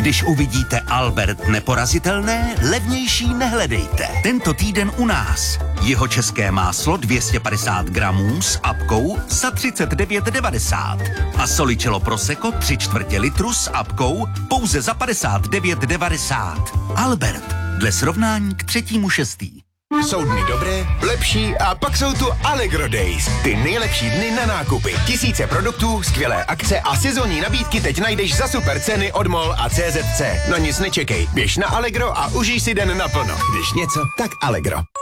Když uvidíte Albert neporazitelné, levnější nehledejte. Tento týden u nás. Jihočeské máslo 250 gramů s apkou za 39,90. A Solicello Prosecco 3/4 litru s apkou pouze za 59,90. Albert, dle srovnání k 3.6. Jsou dny dobré, lepší a pak jsou tu Allegro Days. Ty nejlepší dny na nákupy. Tisíce produktů, skvělé akce a sezónní nabídky teď najdeš za super ceny od MOL a CZC. Na nic nečekej, běž na Allegro a užij si den naplno. Když něco, tak Allegro.